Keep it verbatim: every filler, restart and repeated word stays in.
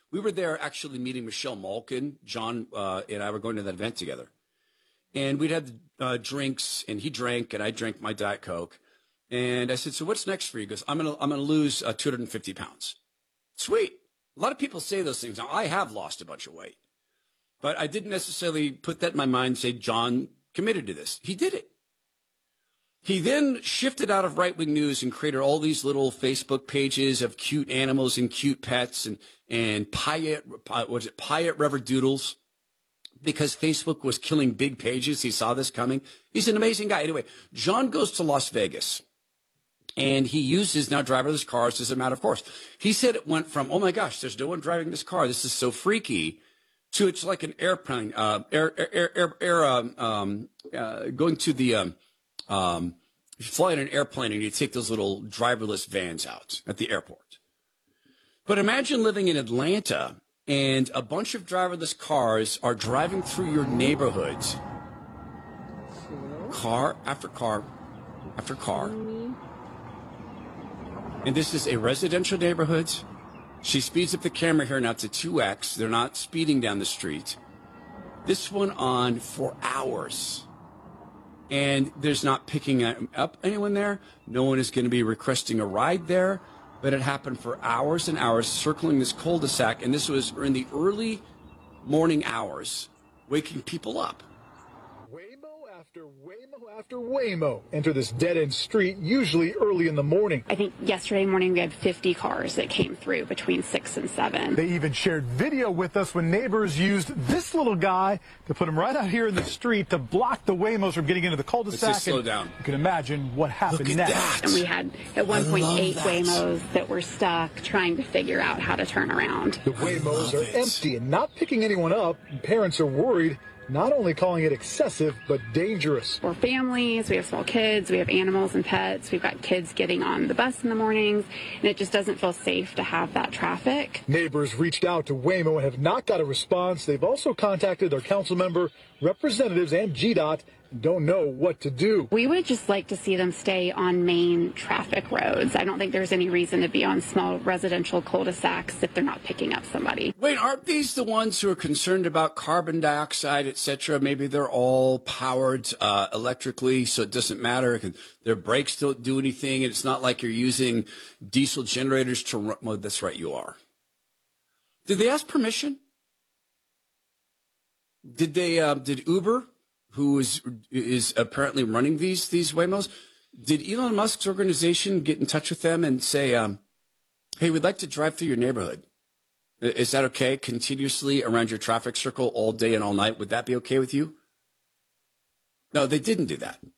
We were there actually meeting Michelle Malkin. John uh, and I were going to that event together. And we'd had uh, drinks, and he drank, and I drank my Diet Coke. And I said, so what's next for you? He goes, I'm going to I'm gonna lose uh, two hundred fifty pounds. Sweet. A lot of people say those things. Now, I have lost a bunch of weight. But I didn't necessarily put that in my mind and say, John committed to this. He did it. He then shifted out of right-wing news and created all these little Facebook pages of cute animals and cute pets and, and Piet, what was it, Piet Reverdoodles. Because Facebook was killing big pages. He saw this coming. He's an amazing guy. Anyway, John goes to Las Vegas, and he uses now driverless cars as a matter of course. He said it went from, oh, my gosh, there's no one driving this car. This is so freaky, to it's like an airplane, uh, air, air, air, air, um, um, uh, going to the, um, um, you fly in an airplane, and you take those little driverless vans out at the airport. But imagine living in Atlanta, and a bunch of driverless cars are driving through your neighborhoods, car after car after car. And this is a residential neighborhood. She speeds up the camera here now to two X. They're not speeding down the street. This went on for hours. And there's not picking up anyone there. No one is going to be requesting a ride there. But it happened for hours and hours, circling this cul-de-sac, and this was in the early morning hours, waking people up. Waymo after Waymo after Waymo enter this dead-end street, usually early in the morning. I think yesterday morning we had fifty cars that came through between six and seven. They even shared video with us when neighbors used this little guy to put him right out here in the street to block the Waymos from getting into the cul-de-sac. Let's just slow down. You can imagine what happened Look at next. that. And we had at one point eight that. Waymos that were stuck trying to figure out how to turn around. The Waymos are it. empty and not picking anyone up. Parents are worried, not only calling it excessive, but dangerous. We're families, we have small kids, we have animals and pets, we've got kids getting on the bus in the mornings, and it just doesn't feel safe to have that traffic. Neighbors reached out to Waymo and have not got a response. They've also contacted their council member, representatives, and G DOT, and don't know what to do. We would just like to see them stay on main traffic roads. I don't think there's any reason to be on small residential cul-de-sacs if they're not picking up somebody. Wait, aren't these the ones who are concerned about carbon dioxide, et cetera? Maybe they're all powered uh, electrically, so it doesn't matter. Their brakes don't do anything, and it's not like you're using diesel generators to run. Well, that's right, you are. Did they ask permission? Did they? Uh, did Uber, who is is apparently running these these Waymos, did Elon Musk's organization get in touch with them and say, um, "Hey, we'd like to drive through your neighborhood. Is that okay? Continuously around your traffic circle all day and all night? Would that be okay with you?" No, they didn't do that.